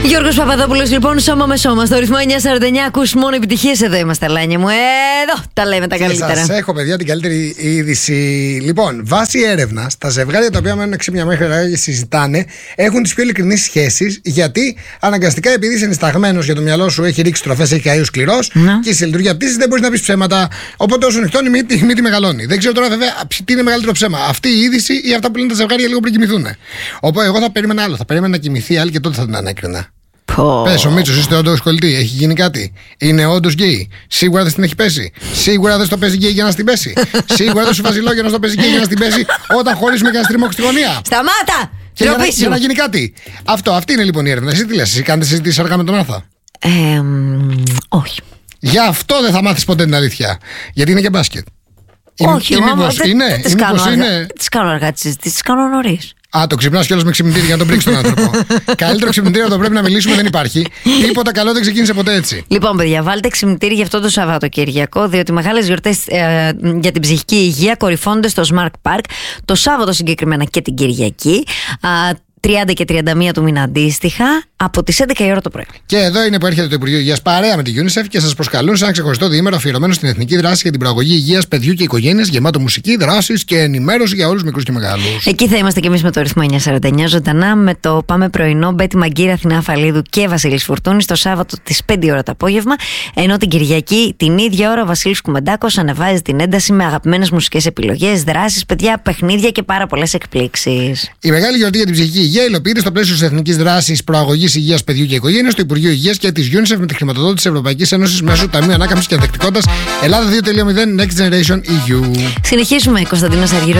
Γιώργος Παπαδόπουλος, λοιπόν, σώμα με σώμα. Στο ρυθμό 949 ακούς μόνο επιτυχίες. Εδώ είμαστε, Λάνια μου. Εδώ τα λέμε τα καλύτερα. Σας έχω, παιδιά, την καλύτερη είδηση. Λοιπόν, βάσει έρευνας, τα ζευγάρια τα οποία μένουν ξύπνια μέχρι να συζητάνε έχουν τις πιο ειλικρινείς σχέσεις. Γιατί αναγκαστικά, επειδή είσαι ενισταγμένος για το μυαλό σου, έχει ρίξει τροφές, έχει καεί ο σκληρός και σε λειτουργία πτήσης δεν μπορείς να πεις ψέματα. Οπότε όσο νυχτώνει, η μύτη μεγαλώνει. Δεν ξέρω τώρα, βέβαια, τι είναι μεγαλύτερο ψέμα. Αυτή η είδηση ή αυτά που λένε τα ζευγάρια λίγο πριν κοιμηθούν. Οπότε εγώ θα περίμενα άλλο. Θα περίμενα να κοιμηθεί άλλη και τότε θα την ανέκρινα. Πες, ο Μίτσος, είστε όντως κολλητοί, έχει γίνει κάτι? Είναι όντως γκέι? Σίγουρα δεν στην έχει πέσει? Σίγουρα δεν στο παίζει γκέι για να στην πέσει? Σίγουρα δεν σου βάζει λόγια να στο παίζει γκέι για να στην πέσει όταν χωρίσουμε και να στριμώξει στη γωνία? Σταμάτα! Για να γίνει κάτι. Αυτή είναι λοιπόν η έρευνα. Εσύ τι λες, εσύ κάνετε συζητήσεις αργά με τον Άρθα? Όχι. Γι' αυτό δεν θα μάθεις ποτέ την αλήθεια. Γιατί είναι και μπάσκετ. Όχι, είναι. Τις κάνω αργά τις συζητήσεις, τις κάνω νωρίς. Το ξυπνάς κιόλας με ξυπνητήρι για να τον πρίξει τον άνθρωπο. Καλύτερο ξυπνητήρι να το πρέπει να μιλήσουμε δεν υπάρχει. Τίποτα καλό δεν ξεκίνησε ποτέ έτσι. Λοιπόν, παιδιά, βάλτε ξυπνητήρι για αυτό το Σαββατοκύριακο, διότι μεγάλες γιορτές για την ψυχική υγεία κορυφώνονται στο Smart Park το Σάββατο συγκεκριμένα και την Κυριακή. 30 και 31 του μήνα αντίστοιχα, από τις 11 η ώρα το πρωί. Και εδώ είναι που έρχεται το Υπουργείο Υγείας παρέα με τη UNICEF και σας προσκαλούν σε ένα ξεχωριστό διήμερο αφιερωμένο στην εθνική δράση για την προαγωγή υγείας παιδιού και οικογένειας, γεμάτο μουσική, δράσεις και ενημέρωση για όλους μικρούς και μεγάλους. Εκεί θα είμαστε κι εμείς με το ρυθμό 949 ζωντανά με το Πάμε Πρωινό, Μπέτη Μαγκύρα, Αθηνά Φαλίδου και Βασίλης Φουρτούνης το Σάββατο τις 5 ώρα το απόγευμα. Ενώ την Κυριακή την ίδια ώρα ο Βασίλης Κουμεντάκος ανεβάζει την ένταση με αγαπημένες μουσικές επιλογές, δράσεις, παιδιά, παιχνίδια και πάρα πολλές εκπλήξεις. Η μεγάλη γιορτή για την ψυχική υγεία υλοποιείται στο πλαίσιο της εθνικής δράσης προαγωγής υγείας παιδιού και οικογένειας, του Υπουργείου Υγείας και της UNICEF με τη χρηματοδότηση της Ευρωπαϊκής Ένωσης μέσω Ταμείου Ανάκαμψης και Ανθεκτικότητας Ελλάδα 2.0 Next Generation EU. Συνεχίσουμε, Κωνσταντίνος Αργυρός.